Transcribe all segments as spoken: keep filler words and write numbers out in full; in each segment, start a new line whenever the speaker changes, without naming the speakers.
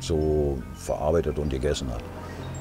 so verarbeitet und gegessen hat.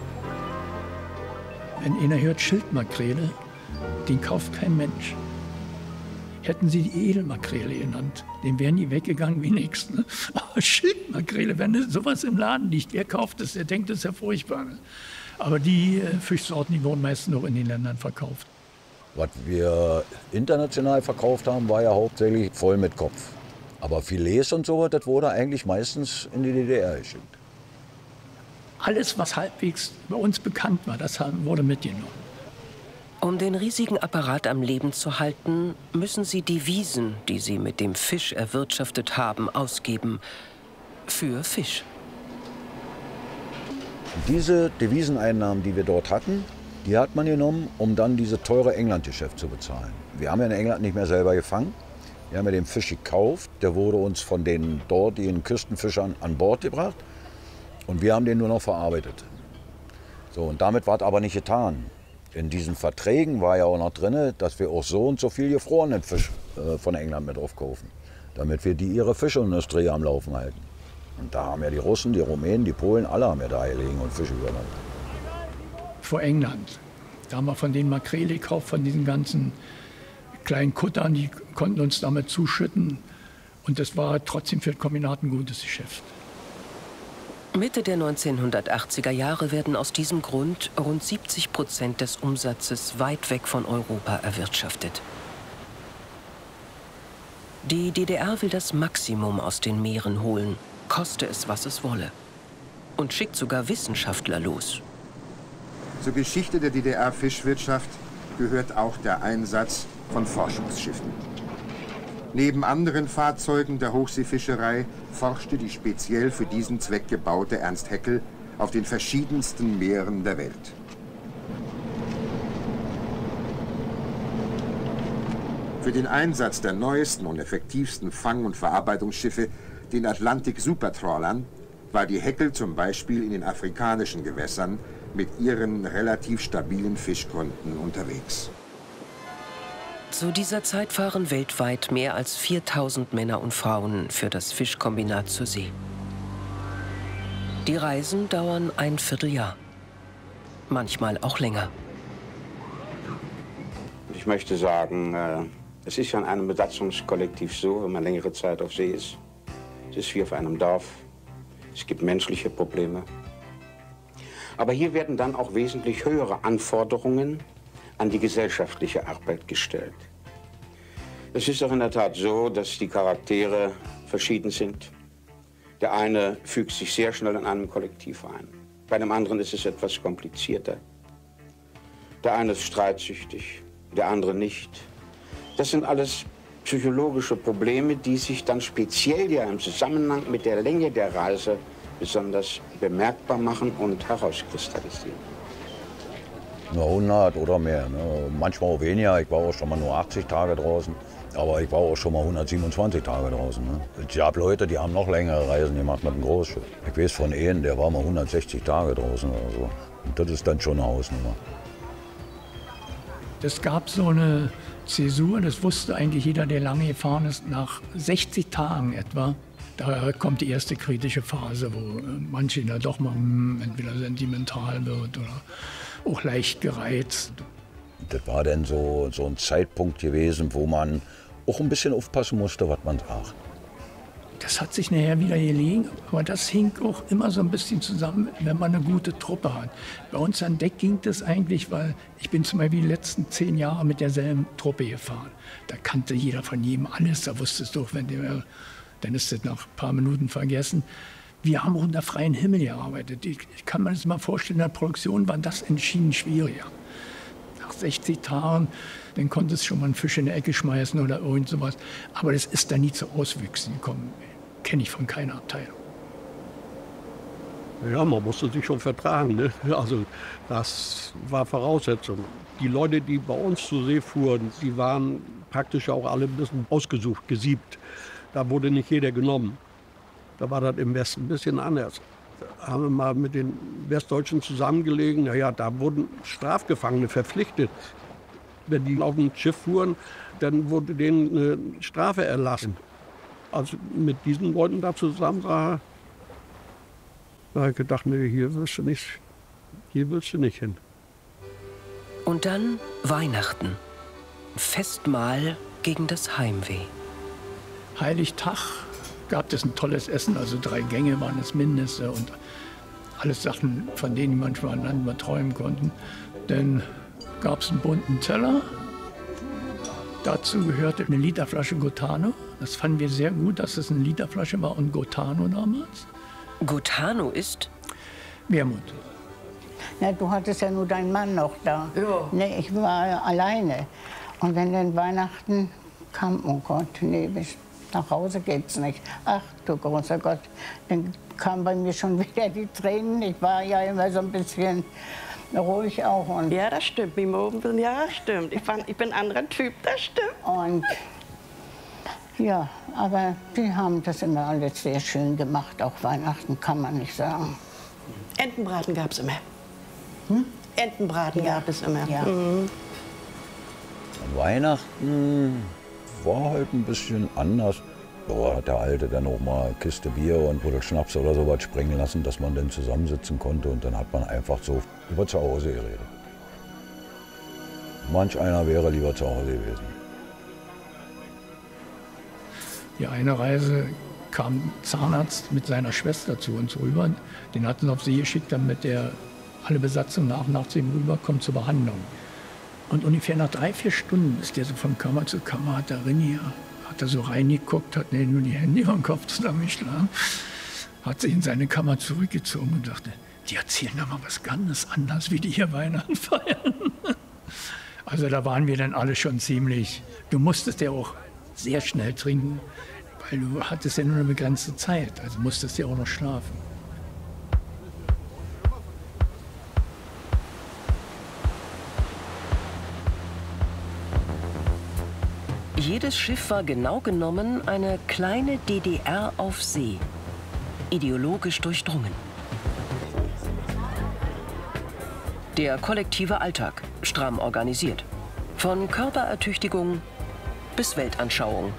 Wenn einer hört Schildmakrele, den kauft kein Mensch. Hätten sie die Edelmakrele genannt, den wären die weggegangen wie nichts. Ne? Aber Schildmakrele, wenn sowas im Laden liegt, wer kauft es? Der denkt, das ist ja furchtbar. Ne? Aber die äh, Fischsorten, die wurden meistens noch in den Ländern verkauft.
Was wir international verkauft haben, war ja hauptsächlich voll mit Kopf. Aber Filets und so, das wurde eigentlich meistens in die D D R geschickt.
Alles, was halbwegs bei uns bekannt war, das wurde mitgenommen.
Um den riesigen Apparat am Leben zu halten, müssen sie Devisen, die sie mit dem Fisch erwirtschaftet haben, ausgeben. Für Fisch.
Diese Deviseneinnahmen, die wir dort hatten, die hat man genommen, um dann dieses teure England-Geschäft zu bezahlen. Wir haben ja in England nicht mehr selber gefangen. Wir haben ja den Fisch gekauft. Der wurde uns von den dortigen Küstenfischern an Bord gebracht. Und wir haben den nur noch verarbeitet. So, und damit war es aber nicht getan. In diesen Verträgen war ja auch noch drin, dass wir auch so und so viel gefrorenen Fisch äh, von England mit aufkaufen, damit wir die ihre Fischindustrie am Laufen halten. Und da haben ja die Russen, die Rumänen, die Polen, alle haben ja da gelegen und Fische übernommen.
Vor England, da haben wir von den Makrele gekauft, von diesen ganzen kleinen Kuttern, die konnten uns damit zuschütten. Und das war trotzdem für das Kombinat ein gutes Geschäft.
Mitte der neunzehnhundertachtziger Jahre werden aus diesem Grund rund siebzig Prozent des Umsatzes weit weg von Europa erwirtschaftet. Die D D R will das Maximum aus den Meeren holen, koste es, was es wolle. Und schickt sogar Wissenschaftler los.
Zur Geschichte der D D R-Fischwirtschaft gehört auch der Einsatz von Forschungsschiffen. Neben anderen Fahrzeugen der Hochseefischerei forschte die speziell für diesen Zweck gebaute Ernst Haeckel auf den verschiedensten Meeren der Welt. Für den Einsatz der neuesten und effektivsten Fang- und Verarbeitungsschiffe, den Atlantik-Supertrawlern, war die Haeckel zum Beispiel in den afrikanischen Gewässern mit ihren relativ stabilen Fischgründen unterwegs.
Zu dieser Zeit fahren weltweit mehr als viertausend Männer und Frauen für das Fischkombinat zur See. Die Reisen dauern ein Vierteljahr, manchmal auch länger.
Ich möchte sagen, äh, es ist ja in einem Besatzungskollektiv so, wenn man längere Zeit auf See ist. Es ist wie auf einem Dorf. Es gibt menschliche Probleme. Aber hier werden dann auch wesentlich höhere Anforderungen an die gesellschaftliche Arbeit gestellt. Es ist auch in der Tat so, dass die Charaktere verschieden sind. Der eine fügt sich sehr schnell in einem Kollektiv ein. Bei dem anderen ist es etwas komplizierter. Der eine ist streitsüchtig, der andere nicht. Das sind alles psychologische Probleme, die sich dann speziell ja im Zusammenhang mit der Länge der Reise besonders bemerkbar machen und herauskristallisieren.
Nur hundert oder mehr, ne? Manchmal auch weniger. Ich war auch schon mal nur achtzig Tage draußen, aber ich war auch schon mal hundertsiebenundzwanzig Tage draußen. Ne? Es gab Leute, die haben noch längere Reisen gemacht mit einem Großschiff. Ich weiß von einem, der war mal hundertsechzig Tage draußen oder so. Und das ist dann schon eine Hausnummer.
Es gab so eine Zäsur, das wusste eigentlich jeder, der lange gefahren ist, nach sechzig Tagen etwa. Da kommt die erste kritische Phase, wo manche da doch mal entweder sentimental wird oder auch leicht gereizt.
Das war dann so, so ein Zeitpunkt gewesen, wo man auch ein bisschen aufpassen musste, was man sagt.
Das hat sich nachher wieder gelegen, aber das hing auch immer so ein bisschen zusammen, wenn man eine gute Truppe hat. Bei uns an Deck ging das eigentlich, weil ich bin zum Beispiel die letzten zehn Jahre mit derselben Truppe gefahren. Da kannte jeder von jedem alles, da wusstest du, wenn der, dann ist das nach ein paar Minuten vergessen. Wir haben auch unter freiem Himmel gearbeitet. Ich, ich kann mir das mal vorstellen, in der Produktion war das entschieden schwieriger. Nach sechzig Tagen, dann konntest du schon mal einen Fisch in die Ecke schmeißen oder irgend sowas. Aber das ist da nie zu Auswüchsen gekommen. Kenne ich von keiner Abteilung.
Ja, man musste sich schon vertragen. Ne? Also das war Voraussetzung. Die Leute, die bei uns zur See fuhren, die waren praktisch auch alle ein bisschen ausgesucht, gesiebt. Da wurde nicht jeder genommen. Da war das im Westen ein bisschen anders. Da haben wir mal mit den Westdeutschen zusammengelegen. Naja, da wurden Strafgefangene verpflichtet. Wenn die auf dem Schiff fuhren, dann wurde denen eine Strafe erlassen. Also mit diesen Leuten da zusammen war Da habe ich gedacht, nee, hier willst du nicht, hier willst du nicht hin.
Und dann Weihnachten. Festmahl gegen das Heimweh.
Heiligtag gab es ein tolles Essen, also drei Gänge waren das Mindeste und alles Sachen, von denen die manchmal einander träumen konnten. Dann gab es einen bunten Teller. Dazu gehörte eine Literflasche Gotano. Das fanden wir sehr gut, dass es eine Literflasche war und Gotano damals.
Gotano ist?
Wermut.
Na, du hattest ja nur deinen Mann noch da.
Ja.
Nee, ich war alleine. Und wenn dann Weihnachten kam, oh Gott, nee, bis nach Hause geht's nicht. Ach du großer Gott, dann kamen bei mir schon wieder die Tränen. Ich war ja immer so ein bisschen ruhig auch. Und
ja, das stimmt. Wie oben bin, ja, das stimmt. Ich, fand, ich bin ein anderer Typ, das stimmt.
Und ja, aber die haben das immer alles sehr schön gemacht. Auch Weihnachten kann man nicht sagen.
Entenbraten gab es immer.
Hm?
Entenbraten
Ja.
gab es immer.
Ja.
Mhm.
Weihnachten war halt ein bisschen anders. Da hat der Alte dann auch mal eine Kiste Bier und Buddel Schnaps oder sowas springen lassen, dass man dann zusammensitzen konnte. Und dann hat man einfach so über zu Hause geredet. Manch einer wäre lieber zu Hause gewesen.
Die eine Reise kam ein Zahnarzt mit seiner Schwester zu uns rüber. Den hatten sie auf See geschickt, damit der alle Besatzung nach und nach zu ihm rüberkommt zur Behandlung. Und ungefähr nach drei, vier Stunden ist der so von Kammer zu Kammer, hat er Rinni, hat er so reingeguckt, hat nur die Hände über den Kopf zusammengeschlagen, hat sich in seine Kammer zurückgezogen und dachte, die erzählen da mal was ganz anderes, wie die hier Weihnachten feiern. Also da waren wir dann alle schon ziemlich, du musstest ja auch sehr schnell trinken, weil du hattest ja nur eine begrenzte Zeit, also musstest ja auch noch schlafen.
Jedes Schiff war genau genommen eine kleine D D R auf See, ideologisch durchdrungen. Der kollektive Alltag, stramm organisiert. Von Körperertüchtigung bis Weltanschauung.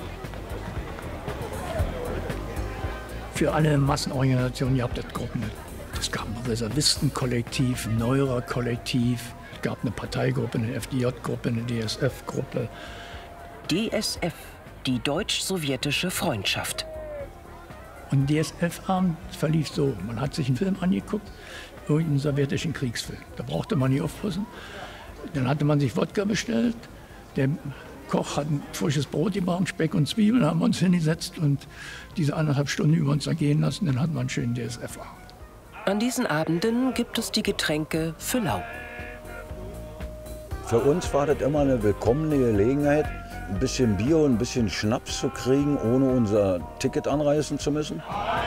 Für alle Massenorganisationen gab es Gruppen. Es gab ein Reservistenkollektiv, ein Neuerer-Kollektiv, es gab eine Parteigruppe, eine F D J-Gruppe, eine D S F-Gruppe.
D S F, die deutsch-sowjetische Freundschaft.
Und D S F-Abend verlief so, man hat sich einen Film angeguckt, irgendeinen sowjetischen Kriegsfilm. Da brauchte man nicht aufpassen. Dann hatte man sich Wodka bestellt, der Koch hat ein frisches Brot gebracht, Speck und Zwiebeln, haben wir uns hingesetzt und diese anderthalb Stunden über uns ergehen lassen, dann hat man einen schönen D S F-Abend.
An diesen Abenden gibt es die Getränke für lau.
Für uns war das immer eine willkommene Gelegenheit, ein bisschen Bier und ein bisschen Schnaps zu kriegen, ohne unser Ticket anreißen zu müssen.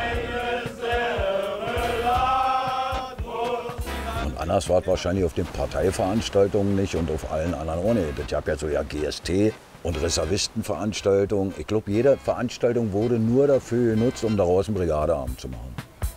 Und anders war es wahrscheinlich auf den Parteiveranstaltungen nicht und auf allen anderen auch nicht. Das gab ja so ja G S T und Reservistenveranstaltungen. Ich glaube, jede Veranstaltung wurde nur dafür genutzt, um daraus einen Brigadeabend zu machen.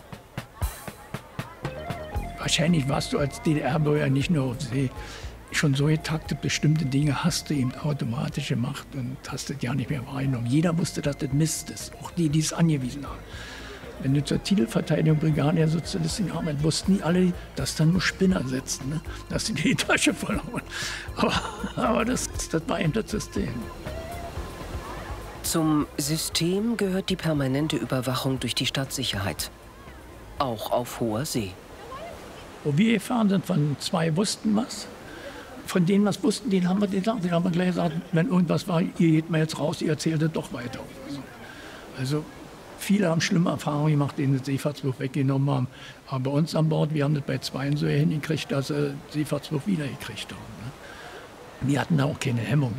Wahrscheinlich warst du als D D R-Bürger nicht nur auf See schon so getaktet, bestimmte Dinge hast du eben automatisch gemacht und hast das ja nicht mehr wahrgenommen. Jeder wusste, dass das Mist ist, auch die, die es angewiesen haben. Wenn du zur Titelverteidigung Brigade der sozialistischen Arbeit wussten nie alle, dass da nur Spinner sitzen, ne? Dass sie die Tasche voll haben. Aber, aber das, das war eben das System.
Zum System gehört die permanente Überwachung durch die Stadtsicherheit. Auch auf hoher See.
Wo wir gefahren sind, von zwei wussten was. Von denen, was wussten, denen haben wir gesagt, denen haben wir gleich gesagt, wenn irgendwas war, ihr geht mal jetzt raus, ihr erzählt es doch weiter. Also, also viele haben schlimme Erfahrungen gemacht, denen das Seefahrtsbuch weggenommen haben. Aber bei uns an Bord, wir haben das bei zweien so hingekriegt, dass sie das Seefahrtsbuch wiedergekriegt haben. Ne? Wir hatten da auch keine Hemmung.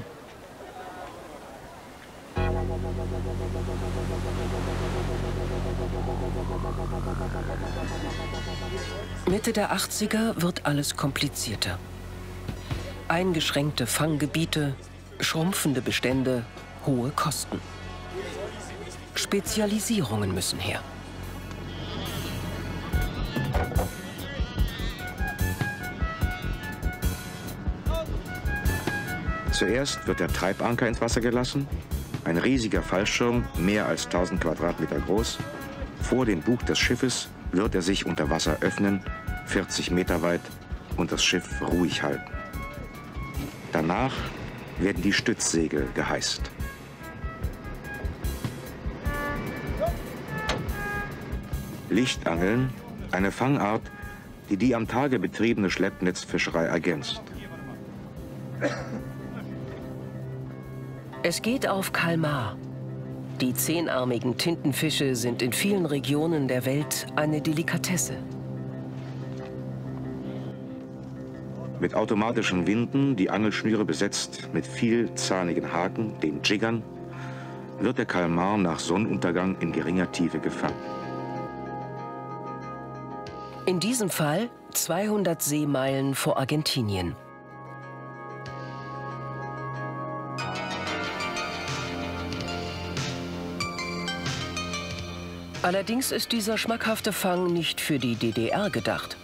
Mitte der achtziger wird alles komplizierter. Eingeschränkte Fanggebiete, schrumpfende Bestände, hohe Kosten. Spezialisierungen müssen her.
Zuerst wird der Treibanker ins Wasser gelassen, ein riesiger Fallschirm, mehr als tausend Quadratmeter groß. Vor den Bug des Schiffes wird er sich unter Wasser öffnen, vierzig Meter weit, und das Schiff ruhig halten. Danach werden die Stützsegel geheißt. Lichtangeln, eine Fangart, die die am Tage betriebene Schleppnetzfischerei ergänzt.
Es geht auf Kalmar. Die zehnarmigen Tintenfische sind in vielen Regionen der Welt eine Delikatesse.
Mit automatischen Winden, die Angelschnüre besetzt mit vielzahnigen Haken, den Jiggern, wird der Kalmar nach Sonnenuntergang in geringer Tiefe gefangen.
In diesem Fall zweihundert Seemeilen vor Argentinien. Allerdings ist dieser schmackhafte Fang nicht für die D D R gedacht.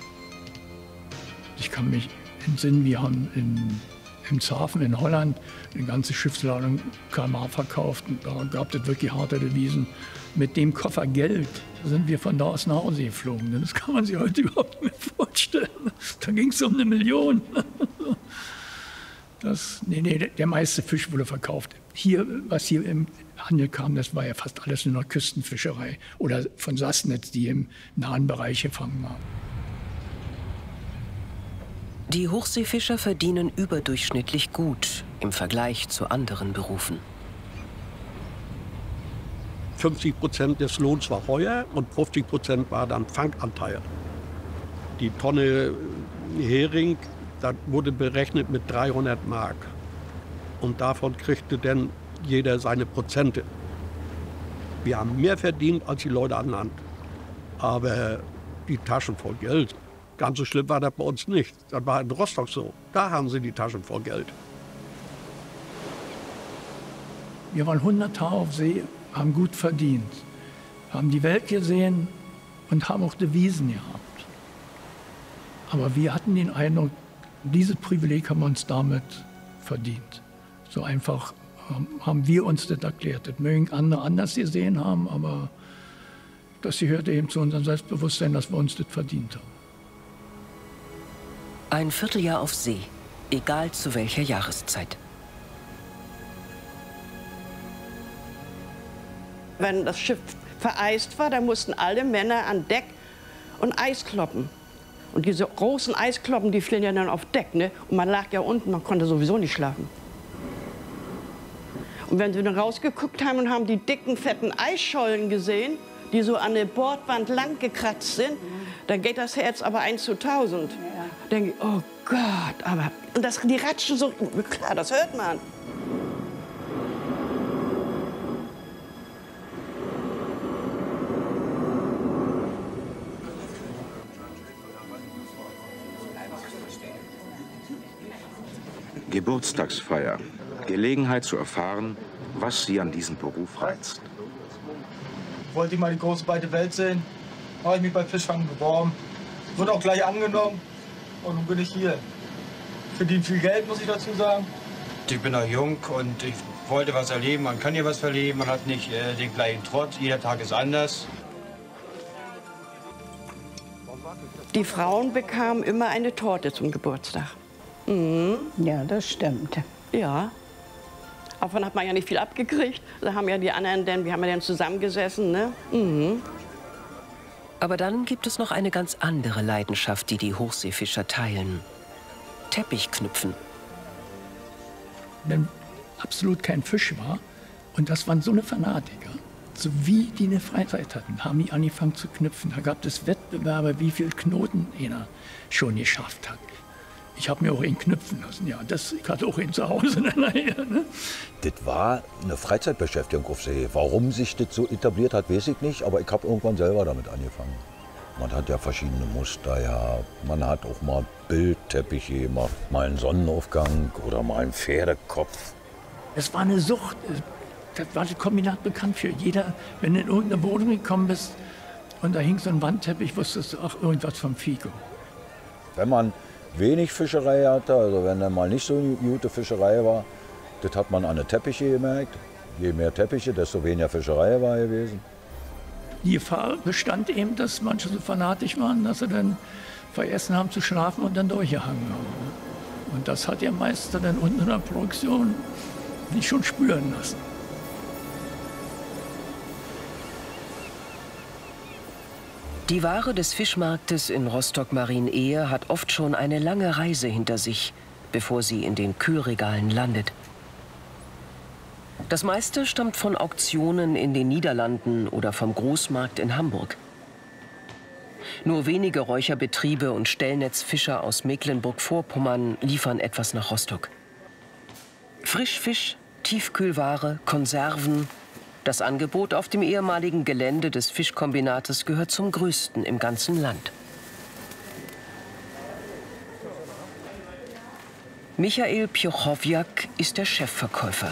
Ich kann mich entsinnen, wir haben in, im Hafen in Holland eine ganze Schiffsladung Kalmar verkauft. Und da gab es wirklich harte Devisen. Mit dem Koffer Geld sind wir von da aus nach Hause geflogen. Das kann man sich heute überhaupt nicht mehr vorstellen. Da ging es um eine Million. Das, nee, nee, der meiste Fisch wurde verkauft. Hier, was hier im Handel kam, das war ja fast alles nur noch Küstenfischerei oder von Sassnitz, die im nahen Bereich gefangen haben.
Die Hochseefischer verdienen überdurchschnittlich gut im Vergleich zu anderen Berufen.
fünfzig Prozent des Lohns war Heuer und fünfzig Prozent war dann Fanganteil. Die Tonne Hering, das wurde berechnet mit dreihundert Mark. Und davon kriegte dann jeder seine Prozente. Wir haben mehr verdient als die Leute an Land. Aber die Taschen voll Geld, ganz so schlimm war das bei uns nicht. Das war in Rostock so. Da haben sie die Taschen voll Geld.
Wir waren hundert Tage auf See, haben gut verdient, haben die Welt gesehen und haben auch Devisen gehabt. Aber wir hatten den Eindruck, dieses Privileg haben wir uns damit verdient. So einfach haben wir uns das erklärt. Das mögen andere anders gesehen haben, aber das gehörte eben zu unserem Selbstbewusstsein, dass wir uns das verdient haben.
Ein Vierteljahr auf See, egal zu welcher Jahreszeit.
Wenn das Schiff vereist war, dann mussten alle Männer an Deck und Eis kloppen. Und diese großen Eiskloppen, die fielen ja dann auf Deck, ne? Und man lag ja unten, man konnte sowieso nicht schlafen. Und wenn wir dann rausgeguckt haben und haben die dicken, fetten Eisschollen gesehen, die so an der Bordwand lang gekratzt sind, dann geht das Herz aber eins zu tausend. Ja. Denke ich, oh Gott, aber... Und das, die ratschen so, klar, das hört man.
Geburtstagsfeier. Gelegenheit zu erfahren, was sie an diesem Beruf reizt.
Wollte ich mal die große weite Welt sehen, habe ich mich bei Fischfang beworben. Wurde auch gleich angenommen und nun bin ich hier. Verdiene viel Geld, muss ich dazu sagen.
Ich bin noch jung und ich wollte was erleben. Man kann hier was verleben, man hat nicht äh, den gleichen Trott. Jeder Tag ist anders.
Die Frauen bekamen immer eine Torte zum Geburtstag.
Mhm. Ja, das stimmt.
Ja. Davon hat man ja nicht viel abgekriegt. Da haben ja die anderen, denn wir haben ja dann zusammengesessen, ne? Mhm.
Aber dann gibt es noch eine ganz andere Leidenschaft, die die Hochseefischer teilen. Teppichknüpfen.
Wenn absolut kein Fisch war, und das waren so eine Fanatiker, so wie die eine Freizeit hatten, haben die angefangen zu knüpfen. Da gab es Wettbewerbe, wie viel Knoten einer schon geschafft hat. Ich habe mir auch ihn knüpfen lassen, ja. Das, ich hatte auch ihn zu Hause in der Nähe. Ne?
Das war eine Freizeitbeschäftigung auf See. Warum sich das so etabliert hat, weiß ich nicht, aber ich habe irgendwann selber damit angefangen. Man hat ja verschiedene Muster, ja. Man hat auch mal Bildteppiche gemacht, mal einen Sonnenaufgang oder mal einen Pferdekopf.
Es war eine Sucht. Das war das Kombinat bekannt für jeder. Wenn du in irgendeine Wohnung gekommen bist und da hing so ein Wandteppich, wusstest du auch irgendwas vom Fico.
Wenn man wenig Fischerei hatte, also wenn da mal nicht so eine gute Fischerei war, das hat man an den Teppiche gemerkt. Je mehr Teppiche, desto weniger Fischerei war gewesen.
Die Gefahr bestand eben, dass manche so fanatisch waren, dass sie dann vergessen haben zu schlafen und dann durchgehangen haben. Und das hat der Meister dann unten in der Produktion nicht schon spüren lassen.
Die Ware des Fischmarktes in Rostock-Marienehe hat oft schon eine lange Reise hinter sich, bevor sie in den Kühlregalen landet. Das meiste stammt von Auktionen in den Niederlanden oder vom Großmarkt in Hamburg. Nur wenige Räucherbetriebe und Stellnetzfischer aus Mecklenburg-Vorpommern liefern etwas nach Rostock. Frischfisch, Tiefkühlware, Konserven. Das Angebot auf dem ehemaligen Gelände des Fischkombinates gehört zum größten im ganzen Land. Michael Piochowiak ist der Chefverkäufer.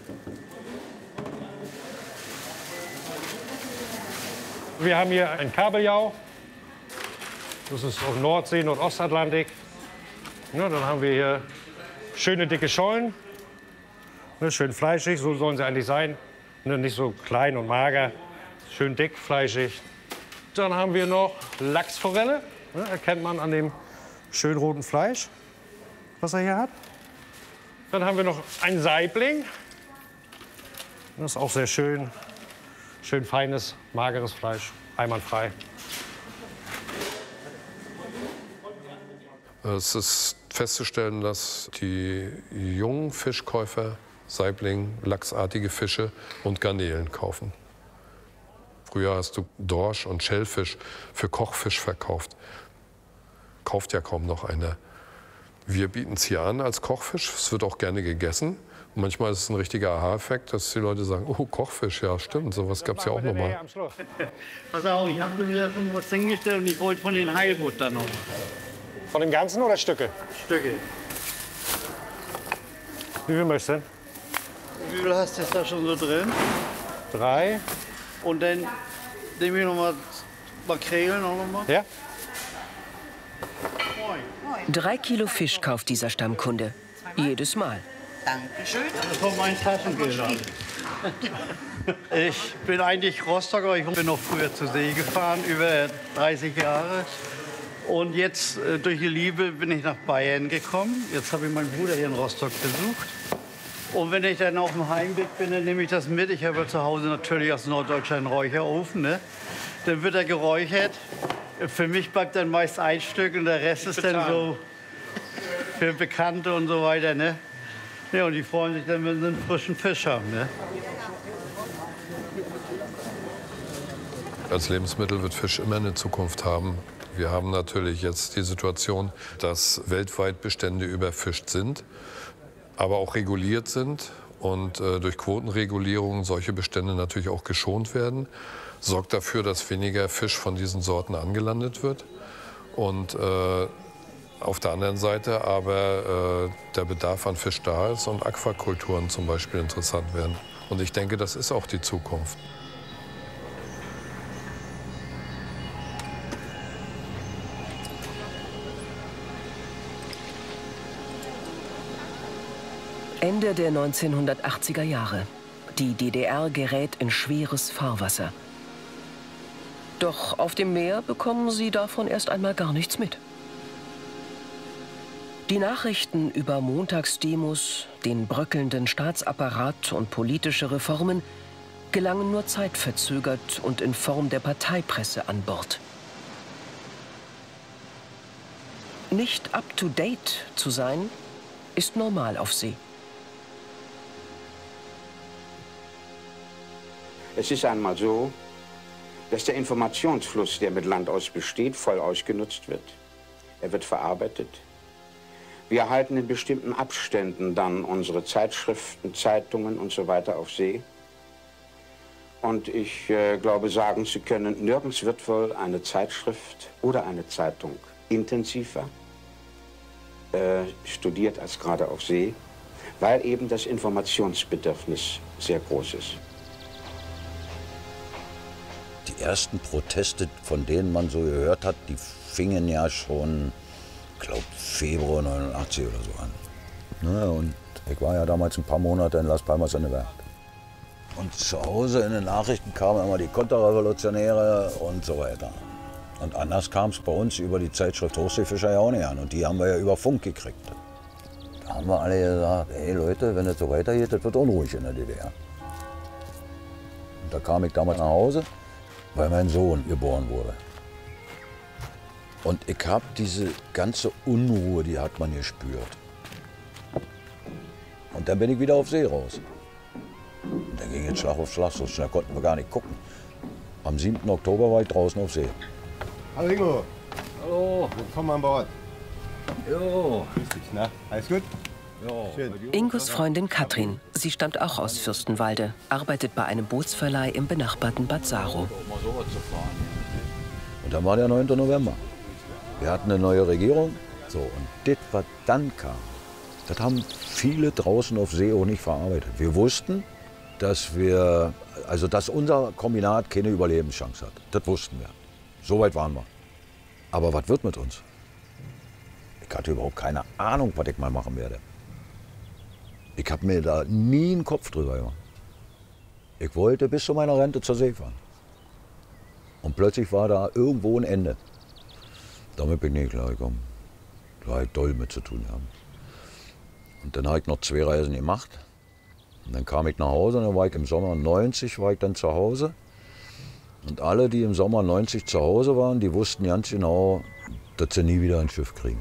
Wir haben hier ein Kabeljau. Das ist auf Nordsee, Nordostatlantik. Ja, dann haben wir hier schöne dicke Schollen. Ne, schön fleischig, so sollen sie eigentlich sein. Ne, nicht so klein und mager, schön dick, fleischig. Dann haben wir noch Lachsforelle. Ne, erkennt man an dem schön roten Fleisch, was er hier hat. Dann haben wir noch ein Saibling. Das ist auch sehr schön. Schön feines, mageres Fleisch, einwandfrei.
Es ist festzustellen, dass die jungen Fischkäufer Saibling, lachsartige Fische und Garnelen kaufen. Früher hast du Dorsch und Schellfisch für Kochfisch verkauft. Kauft ja kaum noch einer. Wir bieten es hier an als Kochfisch. Es wird auch gerne gegessen. Und manchmal ist es ein richtiger Aha-Effekt, dass die Leute sagen, oh, Kochfisch, ja stimmt, sowas gab es ja auch noch mal.
Pass auf, ich habe mir was hingestellt und ich wollte von den Heilbutter noch.
Von dem Ganzen oder Stücke?
Stücke.
Wie viel möchtest du denn?
Wie viel hast du jetzt da schon so drin?
Drei.
Und dann nehme ich noch mal Makrelen noch mal.
Ja.
Drei Kilo Fisch kauft dieser Stammkunde. Jedes Mal.
Dankeschön. Das war mein Taschengeld. Ich bin eigentlich Rostocker. Ich bin noch früher zur See gefahren, über dreißig Jahre. Und jetzt, äh, durch die Liebe, bin ich nach Bayern gekommen. Jetzt habe ich meinen Bruder hier in Rostock besucht. Und wenn ich dann auf dem Heimweg bin, dann nehme ich das mit. Ich habe ja zu Hause natürlich aus Norddeutschland einen Räucherofen. Ne? Dann wird er geräuchert. Für mich bleibt dann meist ein Stück und der Rest ist dann so für Bekannte und so weiter. Ne? Ja, und die freuen sich dann, wenn sie einen frischen Fisch haben. Ne?
Als Lebensmittel wird Fisch immer eine Zukunft haben. Wir haben natürlich jetzt die Situation, dass weltweit Bestände überfischt sind, aber auch reguliert sind und äh, durch Quotenregulierung solche Bestände natürlich auch geschont werden. Sorgt dafür, dass weniger Fisch von diesen Sorten angelandet wird. Und äh, auf der anderen Seite aber äh, der Bedarf an Fisch da ist und Aquakulturen zum Beispiel interessant werden. Und ich denke, das ist auch die Zukunft.
Ende der neunzehnhundertachtziger Jahre. Die D D R gerät in schweres Fahrwasser. Doch auf dem Meer bekommen sie davon erst einmal gar nichts mit. Die Nachrichten über Montagsdemos, den bröckelnden Staatsapparat und politische Reformen gelangen nur zeitverzögert und in Form der Parteipresse an Bord. Nicht up-to-date zu sein, ist normal auf See.
Es ist einmal so, dass der Informationsfluss, der mit Land aus besteht, voll ausgenutzt wird. Er wird verarbeitet. Wir erhalten in bestimmten Abständen dann unsere Zeitschriften, Zeitungen und so weiter auf See. Und ich äh, glaube, sagen zu können, nirgends wird wohl eine Zeitschrift oder eine Zeitung intensiver äh, studiert als gerade auf See, weil eben das Informationsbedürfnis sehr groß ist.
Die ersten Proteste, von denen man so gehört hat, die fingen ja schon, ich glaube, Februar neunundachtzig oder so an. Ne, und ich war ja damals ein paar Monate in Las Palmas in der Werft. Und zu Hause in den Nachrichten kamen immer die Konterrevolutionäre und so weiter. Und anders kam es bei uns über die Zeitschrift Hochseefischer ja auch nicht an. Und die haben wir ja über Funk gekriegt. Da haben wir alle gesagt, hey Leute, wenn das so weitergeht, das wird unruhig in der D D R. Und da kam ich damals nach Hause, weil mein Sohn geboren wurde. Und ich habe diese ganze Unruhe, die hat man gespürt. Und dann bin ich wieder auf See raus. Und dann ging es Schlag auf Schlag, so schnell konnten wir gar nicht gucken. Am siebten Oktober war ich draußen auf See.
Hallo Ingo. Hallo. Willkommen an Bord.
Jo.
Grüß dich, na? Alles gut?
Jo.
Schön.
Ingos Freundin Katrin, sie stammt auch aus Fürstenwalde, arbeitet bei einem Bootsverleih im benachbarten Bad Saro.
Und dann war der neunte November. Wir hatten eine neue Regierung. So, und das, was dann kam, das haben viele draußen auf See auch nicht verarbeitet. Wir wussten, dass wir, also dass unser Kombinat keine Überlebenschance hat. Das wussten wir. So weit waren wir. Aber was wird mit uns? Ich hatte überhaupt keine Ahnung, was ich mal machen werde. Ich habe mir da nie einen Kopf drüber gemacht. Ich wollte bis zu meiner Rente zur See fahren. Und plötzlich war da irgendwo ein Ende. Damit bin ich nicht klargekommen. Da habe ich doll mit zu tun haben. Und dann habe ich noch zwei Reisen gemacht. Und dann kam ich nach Hause und dann war ich im Sommer neunzig war ich dann zu Hause. Und alle, die im Sommer neunzig zu Hause waren, die wussten ganz genau, dass sie nie wieder ein Schiff kriegen.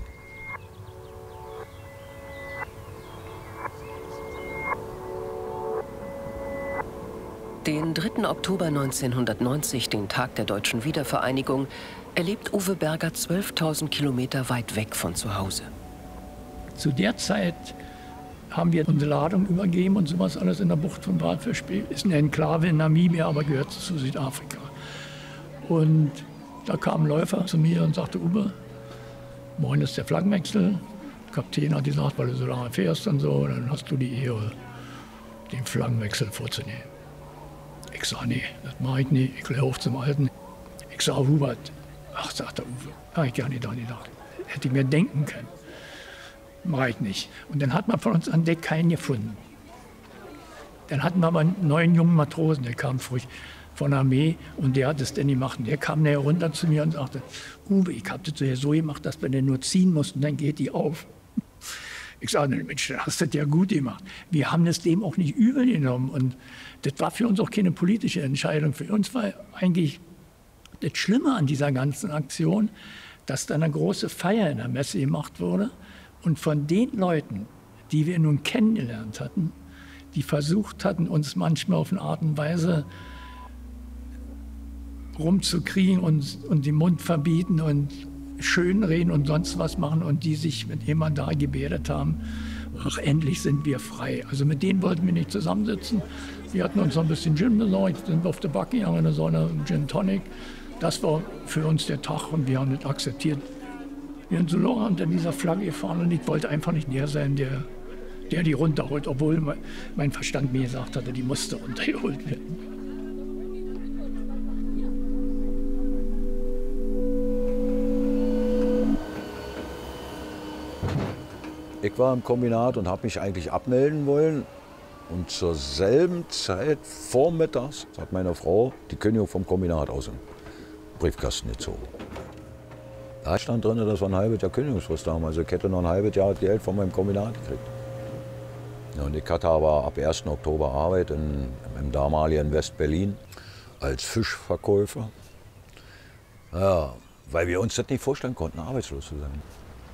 Den dritten Oktober neunzehnhundertneunzig, den Tag der deutschen Wiedervereinigung, erlebt Uwe Berger zwölftausend Kilometer weit weg von zu Hause.
Zu der Zeit haben wir unsere Ladung übergeben und sowas alles in der Bucht von Walfischbeek. Ist eine Enklave in Namibia, aber gehört zu Südafrika. Und da kam ein Läufer zu mir und sagte, Uwe, morgen ist der Flaggenwechsel. Der Kapitän hat gesagt, weil du so lange fährst und so, dann hast du die Ehre, den Flaggenwechsel vorzunehmen. Ich sage, nee, das mache ich nicht, ich laufe zum Alten. Ich sage, Hubert, ach, sagt der Uwe, habe ich gar nicht da gedacht. Hätte ich mir denken können. Mache ich nicht. Und dann hat man von uns an Deck keinen gefunden. Dann hatten wir aber einen neuen jungen Matrosen, der kam frisch von der Armee und der hat es dann gemacht. Und der kam näher runter zu mir und sagte, Uwe, ich habe das ja so gemacht, dass wir den nur ziehen mussten, dann geht die auf. Ich sage, Mensch, du hast das ja gut gemacht. Wir haben das dem auch nicht übel genommen. Und das war für uns auch keine politische Entscheidung. Für uns war eigentlich das Schlimme an dieser ganzen Aktion, dass da eine große Feier in der Messe gemacht wurde. Und von den Leuten, die wir nun kennengelernt hatten, die versucht hatten, uns manchmal auf eine Art und Weise rumzukriegen und, und den Mund verbieten und schönreden und sonst was machen und die sich mit jemandem da gebärdet haben, ach, endlich sind wir frei. Also mit denen wollten wir nicht zusammensitzen. Wir hatten uns noch ein bisschen Gin besorgt, sind auf der Backe gegangen, eine so eine Gin Tonic. Das war für uns der Tag und wir haben das akzeptiert. Wir sind so lange unter dieser Flagge gefahren und ich wollte einfach nicht der sein, der, der die runterholt, obwohl mein Verstand mir gesagt hatte, die musste runtergeholt werden.
Ich war im Kombinat und habe mich eigentlich abmelden wollen. Und zur selben Zeit, vormittags, hat meine Frau die Kündigung vom Kombinat aus dem Briefkasten gezogen. Da stand drin, dass wir ein halbes Jahr Kündigungsfrist haben. Also ich hätte noch ein halbes Jahr Geld von meinem Kombinat gekriegt. Ja, und ich hatte aber ab ersten Oktober Arbeit in, im damaligen West-Berlin als Fischverkäufer. Ja, weil wir uns das nicht vorstellen konnten, arbeitslos zu sein.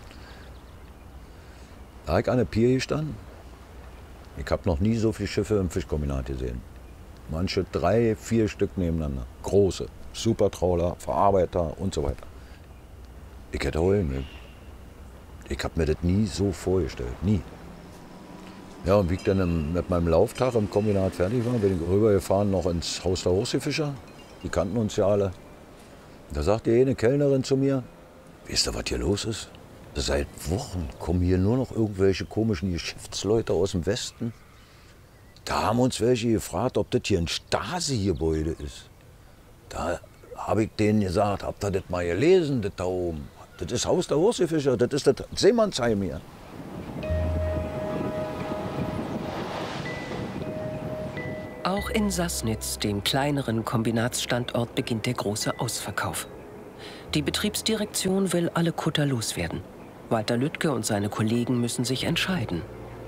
Da habe ich an der Pier gestanden. Ich habe noch nie so viele Schiffe im Fischkombinat gesehen. Manche drei, vier Stück nebeneinander. Große, Supertrawler, Verarbeiter und so weiter. Ich hätte heulen mögen. Ich habe mir das nie so vorgestellt, nie. Ja, und wie ich dann im, mit meinem Lauftag im Kombinat fertig war, bin ich rübergefahren noch ins Haus der Hochseefischer. Die kannten uns ja alle. Da sagte eine Kellnerin zu mir, weißt du, was hier los ist? Seit Wochen kommen hier nur noch irgendwelche komischen Geschäftsleute aus dem Westen. Da haben uns welche gefragt, ob das hier ein Stasi-Gebäude ist. Da habe ich denen gesagt, habt ihr das mal gelesen, das da oben? Das ist Haus der Hochseefischer, das ist das Seemannsheim hier.
Auch in Sassnitz, dem kleineren Kombinatsstandort, beginnt der große Ausverkauf. Die Betriebsdirektion will alle Kutter loswerden. Walter Lüttke und seine Kollegen müssen sich entscheiden.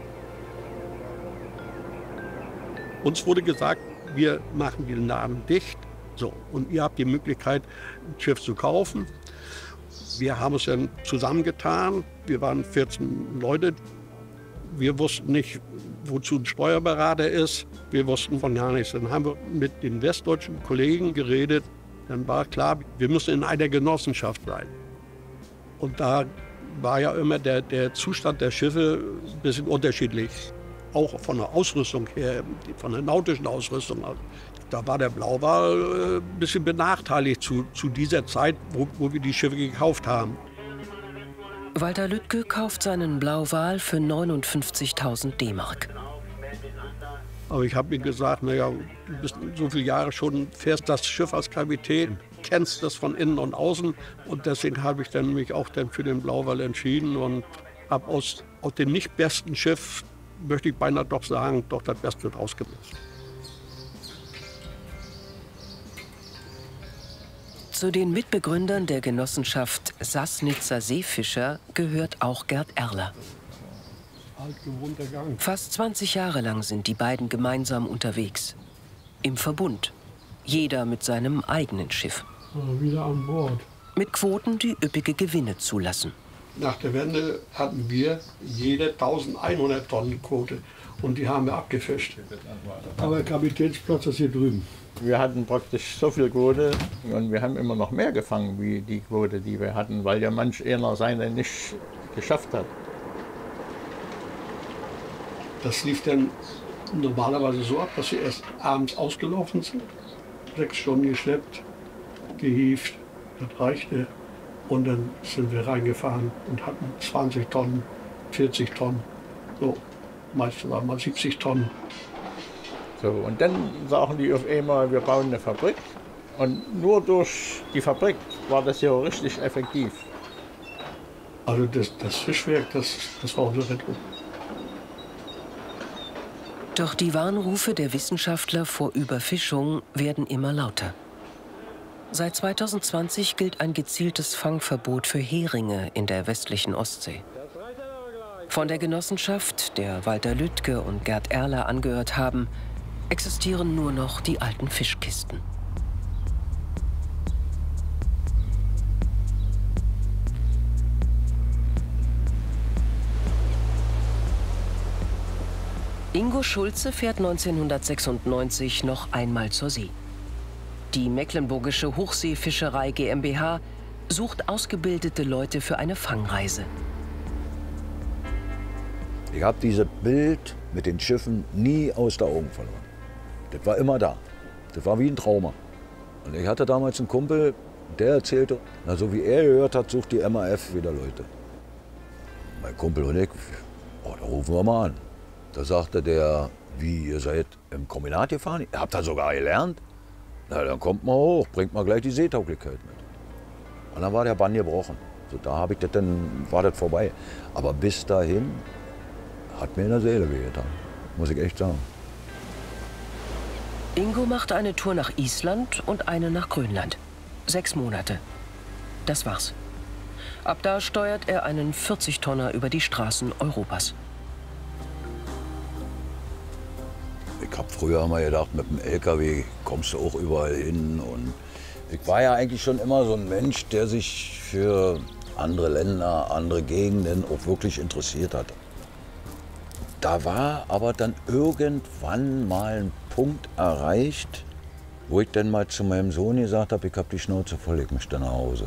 Uns wurde gesagt, wir machen den Laden dicht. So, und ihr habt die Möglichkeit, ein Schiff zu kaufen. Wir haben es dann zusammengetan. Wir waren vierzehn Leute. Wir wussten nicht, wozu ein Steuerberater ist. Wir wussten von gar nichts. Dann haben wir mit den westdeutschen Kollegen geredet. Dann war klar, wir müssen in einer Genossenschaft sein. Und da war ja immer der, der Zustand der Schiffe ein bisschen unterschiedlich. Auch von der Ausrüstung her, von der nautischen Ausrüstung. Da war der Blauwal ein bisschen benachteiligt zu, zu dieser Zeit, wo, wo wir die Schiffe gekauft haben.
Walter Lüttke kauft seinen Blauwal für neunundfünfzigtausend D-Mark.
Aber ich habe mir gesagt, naja, du bist so viele Jahre schon, fährst das Schiff als Kapitän, kennst das von innen und außen. Und deswegen habe ich dann mich auch dann für den Blauwal entschieden und habe aus, aus dem nicht besten Schiff, möchte ich beinahe doch sagen, doch das Beste draus gemacht.
Zu den Mitbegründern der Genossenschaft Sassnitzer Seefischer gehört auch Gerd Erler. Fast zwanzig Jahre lang sind die beiden gemeinsam unterwegs. Im Verbund. Jeder mit seinem eigenen Schiff.
Wieder an Bord.
Mit Quoten, die üppige Gewinne zulassen.
Nach der Wende hatten wir jede eintausendeinhundert Tonnen Quote. Und die haben wir abgefischt. Aber der Kapitänsplatz ist hier drüben.
Wir hatten praktisch so viel Quote und wir haben immer noch mehr gefangen wie die Quote, die wir hatten, weil ja manch einer seine nicht geschafft hat.
Das lief dann normalerweise so ab, dass wir erst abends ausgelaufen sind, sechs Stunden geschleppt, gehievt, das reichte. Und dann sind wir reingefahren und hatten zwanzig Tonnen, vierzig Tonnen, so meistens mal siebzig Tonnen.
So, und dann sagen die auf einmal, wir bauen eine Fabrik. Und nur durch die Fabrik war das ja richtig effektiv.
Also das, das Fischwerk, das, das war unsere Rettung.
Doch die Warnrufe der Wissenschaftler vor Überfischung werden immer lauter. Seit zweitausendzwanzig gilt ein gezieltes Fangverbot für Heringe in der westlichen Ostsee. Von der Genossenschaft, der Walter Lüttke und Gerd Erler angehört haben, existieren nur noch die alten Fischkisten. Ingo Schulze fährt neunzehnhundertsechsundneunzig noch einmal zur See. Die Mecklenburgische Hochseefischerei GmbH sucht ausgebildete Leute für eine Fangreise.
Ich habe dieses Bild mit den Schiffen nie aus den Augen verloren. Das war immer da. Das war wie ein Trauma. Und ich hatte damals einen Kumpel, der erzählte, na, so wie er gehört hat, sucht die M A F wieder Leute. Mein Kumpel und ich, oh, da rufen wir mal an. Da sagte der, wie, ihr seid im Kombinat gefahren? Ihr habt da sogar gelernt? Na, dann kommt mal hoch, bringt mal gleich die Seetauglichkeit mit. Und dann war der Bann gebrochen. So, da habe ich das, dann war das vorbei. Aber bis dahin hat mir in der Seele wehgetan, muss ich echt sagen.
Ingo macht eine Tour nach Island und eine nach Grönland. Sechs Monate. Das war's. Ab da steuert er einen vierzig Tonner über die Straßen Europas.
Ich habe früher immer gedacht, mit dem L K W kommst du auch überall hin. Und ich war ja eigentlich schon immer so ein Mensch, der sich für andere Länder, andere Gegenden auch wirklich interessiert hat. Da war aber dann irgendwann mal ein Punkt erreicht, wo ich dann mal zu meinem Sohn gesagt habe, ich habe die Schnauze voll, ich möchte nach Hause.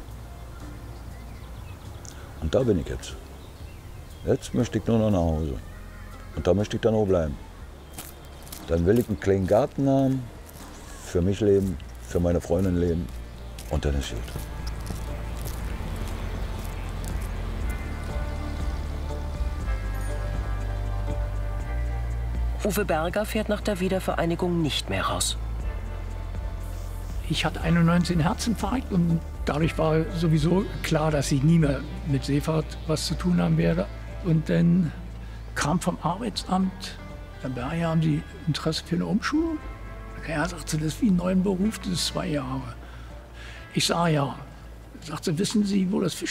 Und da bin ich jetzt. Jetzt möchte ich nur noch nach Hause. Und da möchte ich dann auch bleiben. Dann will ich einen kleinen Garten haben, für mich leben, für meine Freundin leben und dann ist gut.
Uwe Berger fährt nach der Wiedervereinigung nicht mehr raus.
Ich hatte einundneunzig einen Herzinfarkt und dadurch war sowieso klar, dass ich nie mehr mit Seefahrt was zu tun haben werde. Und dann kam vom Arbeitsamt, Herr Berger, haben Sie Interesse für eine Umschulung? Ja, sagt sie, das ist wie ein neuer Beruf, das ist zwei Jahre. Ich sage ja. Sagt sie, wissen Sie, wo das Fisch